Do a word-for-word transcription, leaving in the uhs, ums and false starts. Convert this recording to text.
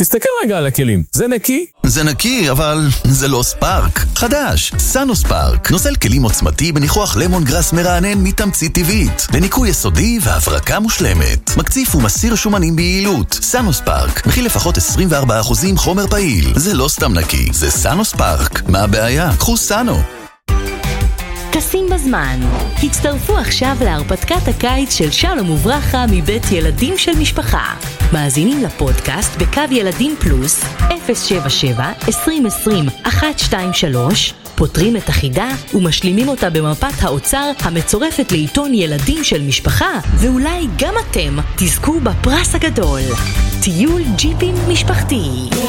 תסתכל רגע על הכלים. זה נקי? זה נקי, אבל זה לא ספארק. חדש, סאנו ספארק. נוזל כלים עוצמתי בניחוח למון גרס מרענן מתמצית טבעית. לניקוי יסודי והברקה מושלמת. מקציף ומסיר שומנים ביעילות. סאנו ספארק. מכיל לפחות עשרים וארבעה אחוז חומר פעיל. זה לא סתם נקי, זה סאנו ספארק. מה הבעיה? קחו סאנו. טסים בזמן. הצטרפו עכשיו להרפתקת הקיץ של שלום וברכה מבית ילדים של משפחה. מאזינים לפודקאסט בקו ילדים פלוס אפס שבע שבע עשרים עשרים אחת שתיים שלוש, פותרים את החידה ומשלימים אותה במפת האוצר המצורפת לעיתון ילדים של משפחה, ואולי גם אתם תזכו בפרס הגדול. טיול ג'יפים משפחתי.